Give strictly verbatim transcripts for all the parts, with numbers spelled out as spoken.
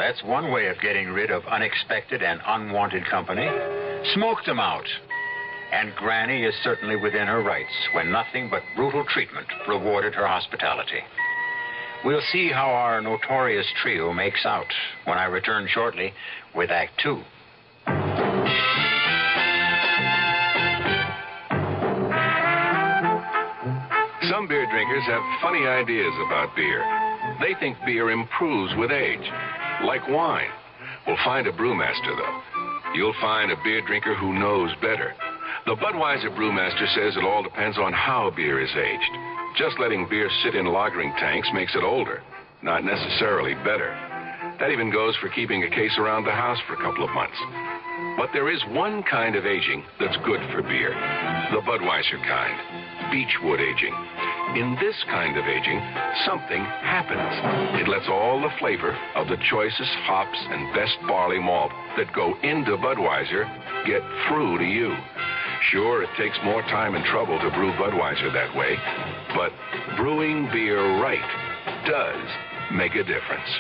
That's one way of getting rid of unexpected and unwanted company. Smoke them out. And Granny is certainly within her rights when nothing but brutal treatment rewarded her hospitality. We'll see how our notorious trio makes out when I return shortly with Act Two. Some beer drinkers have funny ideas about beer. They think beer improves with age, like wine. We'll find a brewmaster, though. You'll find a beer drinker who knows better. The Budweiser brewmaster says it all depends on how beer is aged. Just letting beer sit in lagering tanks makes it older, not necessarily better. That even goes for keeping a case around the house for a couple of months. But there is one kind of aging that's good for beer, the Budweiser kind, beechwood aging. In this kind of aging, something happens. It lets all the flavor of the choicest hops and best barley malt that go into Budweiser get through to you. Sure, it takes more time and trouble to brew Budweiser that way, but brewing beer right does make a difference.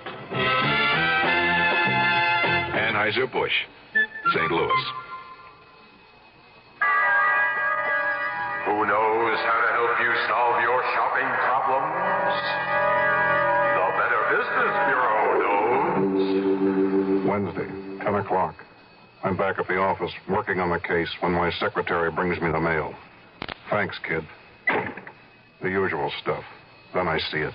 Anheuser-Busch, Saint Louis. Who knows how to help you solve your shopping problems? The Better Business Bureau knows. Wednesday, ten o'clock. I'm back at the office working on the case when my secretary brings me the mail. Thanks, kid. The usual stuff. Then I see it.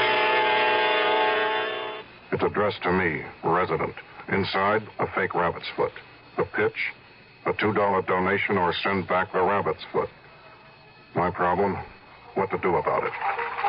It's addressed to me, resident. Inside, a fake rabbit's foot. The pitch, a two dollar donation or send back the rabbit's foot. My problem, what to do about it.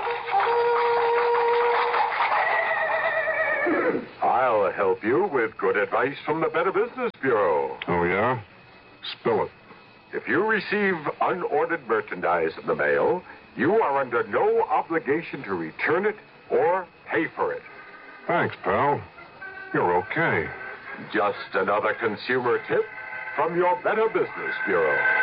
I'll help you with good advice from the Better Business Bureau. Oh, yeah? Spill it. If you receive unordered merchandise in the mail, you are under no obligation to return it or pay for it. Thanks, pal. You're okay. Just another consumer tip from your Better Business Bureau.